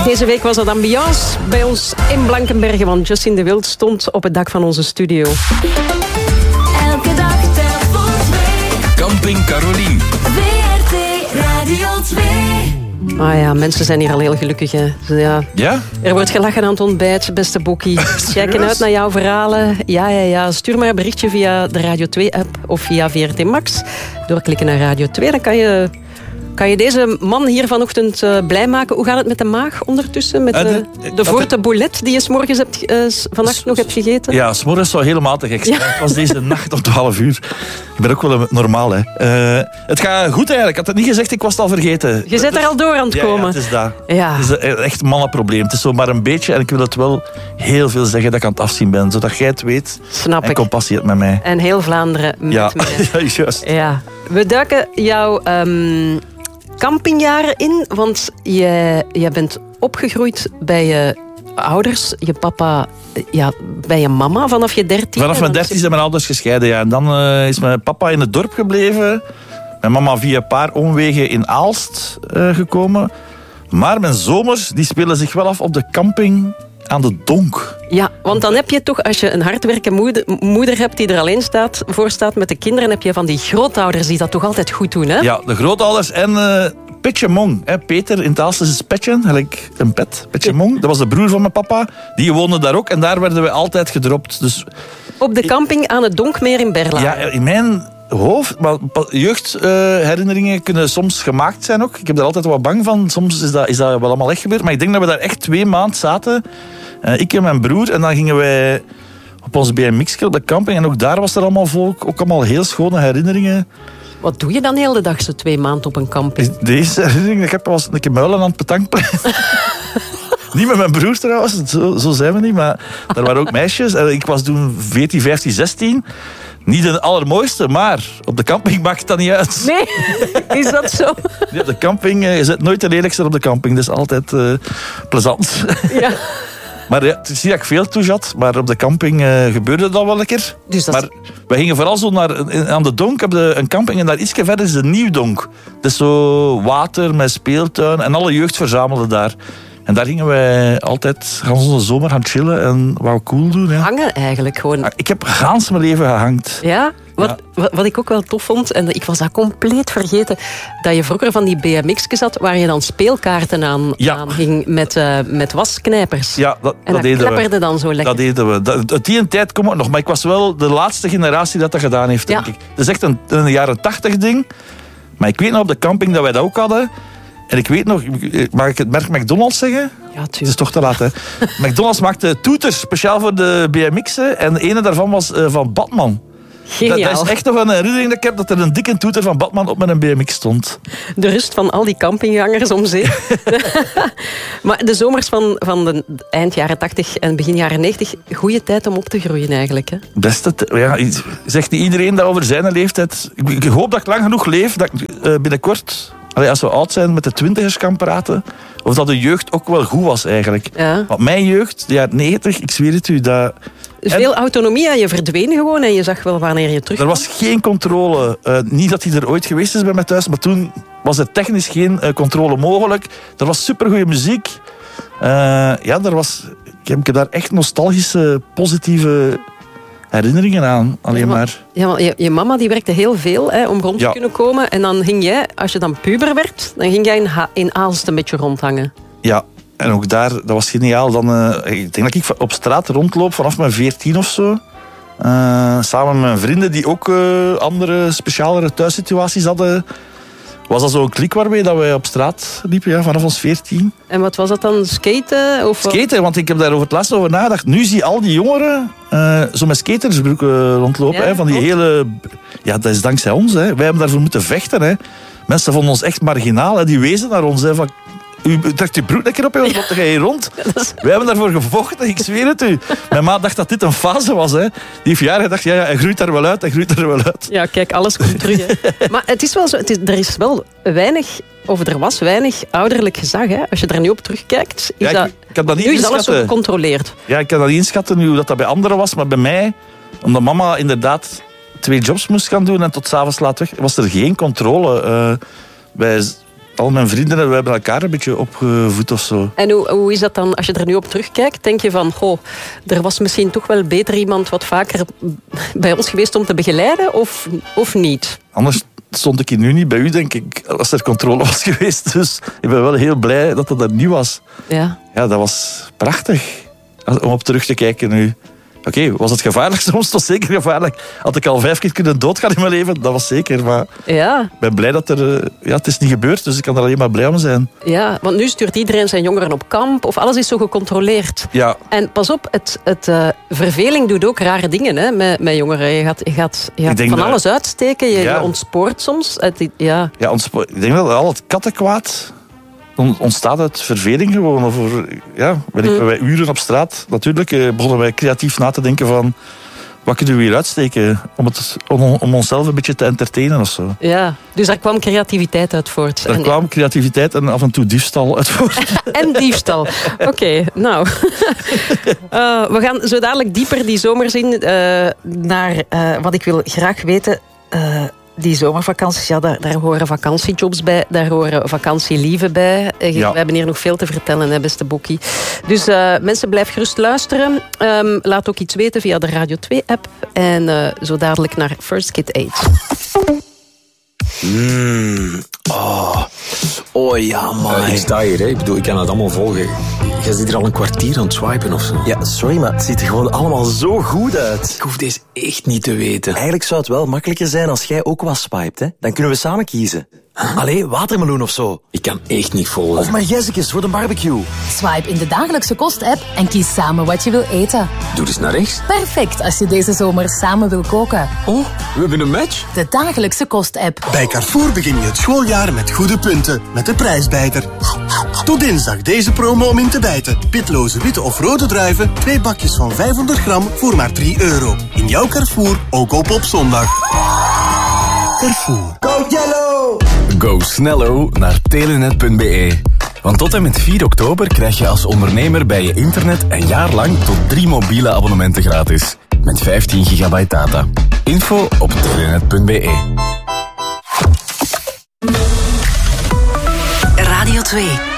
Deze week was het ambiance bij ons in Blankenberge, want Justin de Wild stond op het dak van onze studio. Elke dag telt voor 2. Camping Carolien. WRT Radio 2. Ah ja, mensen zijn hier al heel gelukkig. Hè. Ja. Ja? Er wordt gelachen aan het ontbijt, beste Boekie. Kijken uit naar jouw verhalen. Ja. Stuur maar een berichtje via de Radio 2-app of via VRT Max. Doorklikken naar Radio 2, dan kan je deze man hier vanochtend blij maken. Hoe gaat het met de maag ondertussen? Met de forte boulet die je 's morgens vannacht nog hebt gegeten? Ja, 's morgens zou helemaal te gek zijn. Het was deze nacht om 12 uur. Ik ben ook wel normaal, hè. Het gaat goed eigenlijk. Ik had het niet gezegd, ik was het al vergeten. Je zit er al door aan het komen. Ja, het is dat. Ja. Het is echt een mannenprobleem. Het is zo maar een beetje, en ik wil het wel heel veel zeggen dat ik aan het afzien ben. Zodat jij het weet. Snap en ik. compassie hebt met mij. En heel Vlaanderen met Ja, mij. ja, juist. Ja. We duiken jouw campingjaren in, want jij bent opgegroeid bij je ouders, je papa, bij je mama vanaf je 13. Vanaf mijn 13 zijn mijn ouders gescheiden, ja. En dan is mijn papa in het dorp gebleven. Mijn mama via een paar omwegen in Aalst gekomen. Maar mijn zomers die spelen zich wel af op de camping aan de Donk. Ja, want dan heb je toch, als je een hardwerkende moeder hebt die er alleen voor staat met de kinderen, heb je van die grootouders die dat toch altijd goed doen, hè? Ja, de grootouders en Petje Mong. Hè. Peter in het Aalst is Petje, gelijk een pet. Petje Mong, dat was de broer van mijn papa. Die woonde daar ook en daar werden we altijd gedropt. Dus op de camping aan het Donkmeer in Berlage. ja, in mijn hoofd, maar jeugdherinneringen kunnen soms gemaakt zijn ook. Ik heb er altijd wat bang van. Soms is dat wel allemaal echt gebeurd. Maar ik denk dat we daar echt 2 maanden zaten. Ik en mijn broer. En dan gingen wij op ons BMX op de camping. En ook daar was er allemaal volk. Ook allemaal heel schone herinneringen. Wat doe je dan heel de dag zo 2 maanden op een camping? Deze herinnering ik heb was een keer muilen aan het betankplein. Niet met mijn broer trouwens, zo zijn we niet. Maar daar waren ook meisjes. En ik was toen 14, 15, 16. Niet de allermooiste, maar op de camping maakt het dat niet uit. Nee, is dat zo? Ja, de camping, je zit nooit de lelijkste op de camping. Dat is altijd plezant. Ja. Maar ja, het is niet dat ik veel toe had, maar op de camping gebeurde dat wel een keer. Dus dat... Maar wij gingen vooral zo aan de Donk, heb je een camping en daar ietsje verder is de Nieuwdonk. Dat is zo water met speeltuin en alle jeugd verzamelde daar. En daar gingen wij altijd onze zomer gaan chillen en wat cool doen. Ja. Hangen eigenlijk gewoon. Ik heb gans mijn leven gehangt. Ja? Wat ik ook wel tof vond, en ik was dat compleet vergeten, dat je vroeger van die BMX'jes had, waar je dan speelkaarten aan hing met wasknijpers. Ja, dat deden we. En dat klepperde dan zo lekker. Dat deden we. Uit die tijd kom ik nog, maar ik was wel de laatste generatie dat gedaan heeft, denk ik. Dat is echt een jaren 80 ding. Maar ik weet nog op de camping dat wij dat ook hadden. En ik weet nog, mag ik het merk McDonald's zeggen? Ja, tuurlijk. Het is toch te laat, hè? McDonald's maakte toeters speciaal voor de BMX'en. En de ene daarvan was van Batman. Geniaal. Dat is echt nog een herinnering dat ik heb, dat er een dikke toeter van Batman op mijn BMX stond. De rust van al die campinggangers om zee. Maar de zomers van de eind jaren 80 en begin jaren 90, goede tijd om op te groeien eigenlijk. Hè? Zegt niet iedereen dat over zijn leeftijd. Ik hoop dat ik lang genoeg leef, dat ik binnenkort, als we oud zijn, met de 20ers kan praten. Of dat de jeugd ook wel goed was eigenlijk. Ja. Want mijn jeugd, de jaren 90, ik zweer het u, dat... Veel autonomie en je verdween gewoon en je zag wel wanneer je terug. Er was geen controle. Niet dat die er ooit geweest is bij mij thuis, maar toen was er technisch geen controle mogelijk. Er was supergoeie muziek. Ik heb daar echt nostalgische, positieve herinneringen aan. Je mama die werkte heel veel om rond te kunnen komen. En dan ging jij, als je dan puber werd, dan ging jij in Aalst een beetje rondhangen. Ja. En ook daar, dat was geniaal. Ik denk dat ik op straat rondloop vanaf mijn 14 of zo. Samen met mijn vrienden die ook andere, specialere thuissituaties hadden. Was dat zo'n klik waarmee dat wij op straat liepen, vanaf ons 14. En wat was dat dan? Skaten? Of... Skaten, want ik heb daar over het laatst over nagedacht. Nu zie je al die jongeren zo met skatersbroeken rondlopen. Van die hele... Ja, dat is dankzij ons. Wij hebben daarvoor moeten vechten. Hè. Mensen vonden ons echt marginaal. Hè. Die wezen naar ons. Van... U trekt uw broek lekker op en wat ga je rond? Wij hebben daarvoor gevochten, ik zweer het u. Mijn ma dacht dat dit een fase was. Hè. Die heeft jaren gedacht, hij groeit daar wel uit, hij groeit er wel uit. Ja, kijk, alles komt terug. Hè. Maar het is wel zo, er is wel weinig, of er was weinig ouderlijk gezag. Hè. Als je daar nu op terugkijkt, is nu is alles zo gecontroleerd. Ja, ik kan dat niet inschatten hoe dat bij anderen was, maar bij mij, omdat mama inderdaad 2 jobs moest gaan doen en tot 's avonds laat weg, was er geen controle. al mijn vrienden, we hebben elkaar een beetje opgevoed of zo. En hoe is dat dan, als je er nu op terugkijkt? Denk je van, er was misschien toch wel beter iemand wat vaker bij ons geweest om te begeleiden, of niet? Anders stond ik hier nu niet bij u, denk ik, als er controle was geweest. Dus ik ben wel heel blij dat dat er niet was. Ja. Ja, dat was prachtig om op terug te kijken nu. Oké, was het gevaarlijk soms? Het was zeker gevaarlijk. Had ik al 5 keer kunnen doodgaan in mijn leven? Dat was zeker, maar ik ben blij dat het is niet gebeurd, dus ik kan er alleen maar blij om zijn. Ja, want nu stuurt iedereen zijn jongeren op kamp, of alles is zo gecontroleerd. Ja. En pas op, verveling doet ook rare dingen hè, met jongeren. Je gaat van alles uitsteken, je ontspoort soms. Ik denk dat al het kattenkwaad ontstaat uit verveling gewoon. Wij uren op straat, natuurlijk, begonnen wij creatief na te denken van, wat kunnen we hier uitsteken om onszelf een beetje te entertainen of zo. Ja, dus daar kwam creativiteit uit voort. Er kwam creativiteit en af en toe diefstal uit voort. En diefstal. Oké, nou. We gaan zo dadelijk dieper die zomers in naar wat ik wil graag weten. Die zomervakanties, daar horen vakantiejobs bij, daar horen vakantielieven bij. We hebben hier nog veel te vertellen, hè, beste Boekie. Dus mensen, blijf gerust luisteren. Laat ook iets weten via de Radio 2-app. En zo dadelijk naar First Kid 8. Oh ja, man. Ik sta hier, hè. Ik bedoel, ik kan het allemaal volgen. Jij zit hier al een kwartier aan het swipen of zo. Ja, sorry, maar het ziet er gewoon allemaal zo goed uit. Ik hoef deze echt niet te weten. Eigenlijk zou het wel makkelijker zijn als jij ook wat swipet, hè. Dan kunnen we samen kiezen. Allee, watermeloen of zo. Ik kan echt niet volgen. Of margezekes voor de barbecue. Swipe in de dagelijkse kost-app en kies samen wat je wil eten. Doe eens naar rechts. Perfect als je deze zomer samen wil koken. Oh, we hebben een match. De dagelijkse kost-app. Bij Carrefour begin je het schooljaar met goede punten. Met de prijsbijter. Tot dinsdag deze promo om in te bijten. Pitloze witte of rode druiven. 2 bakjes van 500 gram voor maar €3. In jouw Carrefour, ook op zondag. Carrefour. Go Yellow! Go sneller naar telenet.be. Want tot en met 4 oktober krijg je als ondernemer bij je internet een jaar lang tot 3 mobiele abonnementen gratis. Met 15 gigabyte data. Info op telenet.be. Radio 2.